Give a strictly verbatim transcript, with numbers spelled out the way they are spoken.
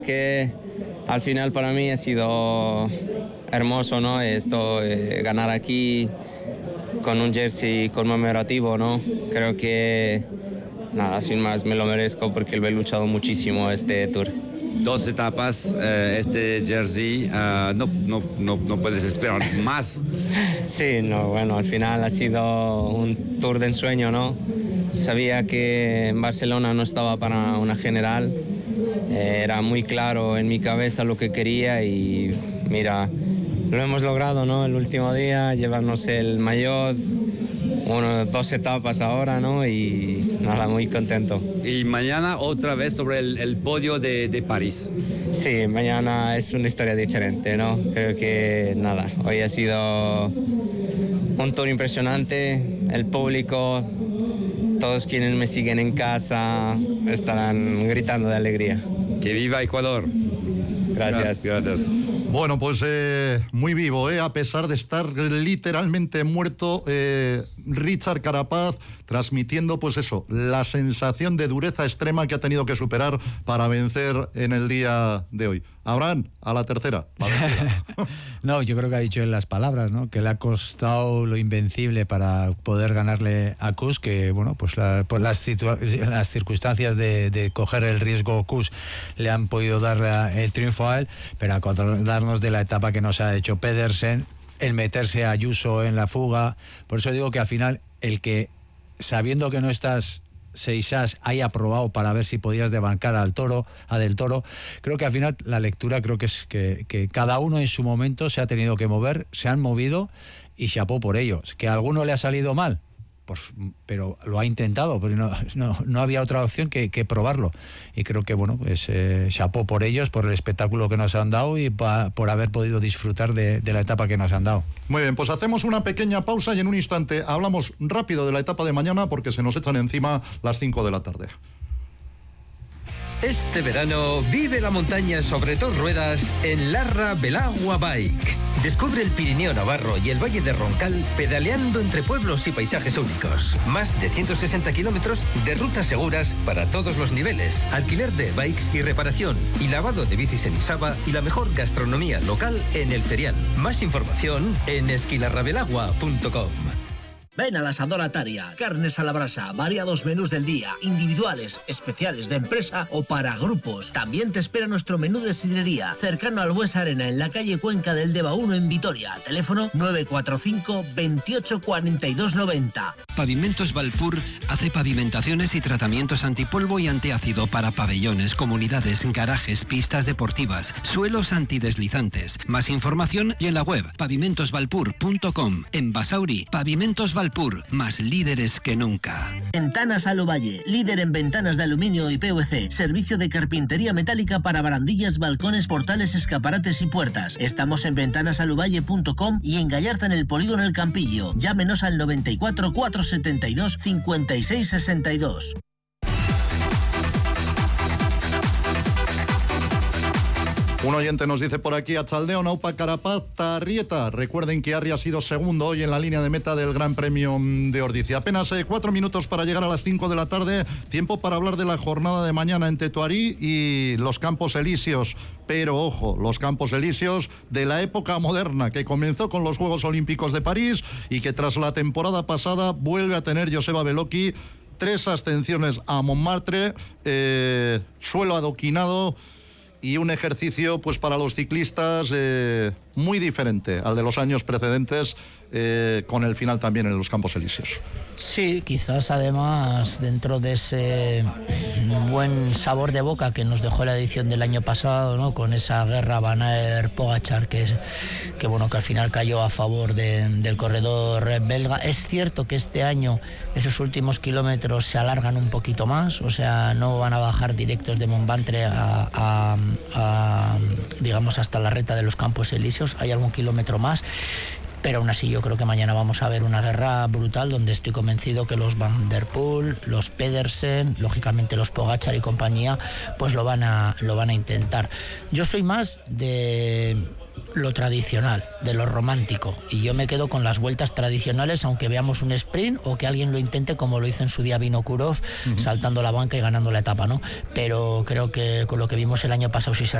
Que al final para mí ha sido hermoso, ¿no? Esto, eh, ganar aquí con un jersey conmemorativo, ¿no? Creo que, nada, sin más, me lo merezco porque lo he luchado muchísimo este Tour. Dos etapas, eh, este jersey, uh, no, no, no, no puedes esperar más. Sí, no, bueno, al final ha sido un Tour de ensueño, ¿no? Sabía que en Barcelona no estaba para una general, eh, era muy claro en mi cabeza lo que quería y mira, lo hemos logrado, ¿no? El último día, llevarnos el maillot, uno, dos etapas ahora, ¿no? Y nada, muy contento. Y mañana otra vez sobre el, el podio de, de París. Sí, mañana es una historia diferente, ¿no? Creo que nada, hoy ha sido un tour impresionante, el público, todos quienes me siguen en casa estarán gritando de alegría. ¡Que viva Ecuador! Gracias. Gracias. Bueno, pues eh, muy vivo, eh, a pesar de estar literalmente muerto, eh, Richard Carapaz transmitiendo, pues eso, la sensación de dureza extrema que ha tenido que superar para vencer en el día de hoy. Abraham, a la tercera. No, yo creo que ha dicho en las palabras, ¿no? Que le ha costado lo invencible para poder ganarle a Kuss, que bueno, pues, la, pues las, las circunstancias de, de coger el riesgo Kuss le han podido dar la, el triunfo a él, pero acordarnos de la etapa que nos ha hecho Pedersen, el meterse a Ayuso en la fuga. Por eso digo que al final el que, sabiendo que no estás Seixas, haya probado para ver si podías desbancar al Toro, a Del Toro, creo que al final la lectura creo que es que, que cada uno en su momento se ha tenido que mover, se han movido y chapó por ello. Que a alguno le ha salido mal, pues, pero lo ha intentado, pero no, no, no había otra opción que, que probarlo. Y creo que bueno, pues eh, chapó por ellos, por el espectáculo que nos han dado y pa, por haber podido disfrutar de, de la etapa que nos han dado. Muy bien, pues hacemos una pequeña pausa y en un instante hablamos rápido de la etapa de mañana porque se nos echan encima las cinco de la tarde. Este verano vive la montaña sobre dos ruedas en Larra Belagua Bike. Descubre el Pirineo Navarro y el Valle de Roncal pedaleando entre pueblos y paisajes únicos. Más de ciento sesenta kilómetros de rutas seguras para todos los niveles. Alquiler de bikes y reparación y lavado de bicis en Isaba y la mejor gastronomía local en El Ferial. Más información en esquilarrabelagua punto com. Ven a la Asadora Taria, carnes a la brasa, variados menús del día, individuales, especiales de empresa o para grupos. También te espera nuestro menú de sidrería, cercano al Bues Arena, en la calle Cuenca del Deva uno en Vitoria. Teléfono nueve cuatro cinco, veintiocho cuarenta y dos noventa. Pavimentos Valpur hace pavimentaciones y tratamientos antipolvo y antiácido para pabellones, comunidades, garajes, pistas deportivas, suelos antideslizantes. Más información y en la web pavimentos valpur punto com. En Basauri, Pavimentos Valpur, más líderes que nunca. Ventanas Aluvalle, líder en ventanas de aluminio y P V C. Servicio de carpintería metálica para barandillas, balcones, portales, escaparates y puertas. Estamos en ventanas aluvalle punto com y en Gallarta, en el Polígono El Campillo. Llámenos al noventa y cuatro, cuatrocientos setenta y dos, cincuenta y seis sesenta y dos. Un oyente nos dice por aquí: Achaldeo, Naupa, Carapaz, Tarrieta. Recuerden que Arri ha sido segundo hoy en la línea de meta del Gran Premio de Ordizia. Apenas eh, cuatro minutos para llegar a las cinco de la tarde. Tiempo para hablar de la jornada de mañana en Tetuarí y los Campos Elíseos. Pero ojo, los Campos Elíseos de la época moderna, que comenzó con los Juegos Olímpicos de París y que tras la temporada pasada vuelve a tener Joseba Bellocchi. Tres ascensiones a Montmartre, eh, suelo adoquinado y un ejercicio pues para los ciclistas eh, muy diferente al de los años precedentes, eh, con el final también en los Campos Elíseos. Sí, quizás además dentro de ese buen sabor de boca que nos dejó la edición del año pasado, ¿no? Con esa guerra Van Aert-Pogačar que, que, bueno, que al final cayó a favor de, del corredor belga. Es cierto que este año esos últimos kilómetros se alargan un poquito más, o sea, no van a bajar directos de Montmartre a, a, a digamos hasta la recta de los Campos Elíseos, hay algún kilómetro más. Pero aún así yo creo que mañana vamos a ver una guerra brutal donde estoy convencido que los Van der Poel, los Pedersen, lógicamente los Pogačar y compañía, pues lo van a, lo van a intentar. Yo soy más de lo tradicional, de lo romántico, y yo me quedo con las vueltas tradicionales, aunque veamos un sprint o que alguien lo intente como lo hizo en su día Vinokurov, uh-huh. saltando la banca y ganando la etapa, ¿no? Pero creo que con lo que vimos el año pasado, si se